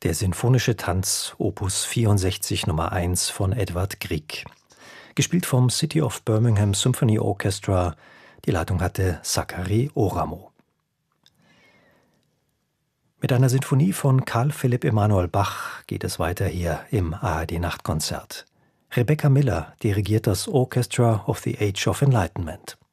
Der Sinfonische Tanz Opus 64 Nummer 1 von Edvard Grieg. Gespielt vom City of Birmingham Symphony Orchestra. Die Leitung hatte Sakari Oramo. Mit einer Sinfonie von Carl Philipp Emanuel Bach geht es weiter hier im ARD-Nachtkonzert. Rebecca Miller dirigiert das Orchestra of the Age of Enlightenment.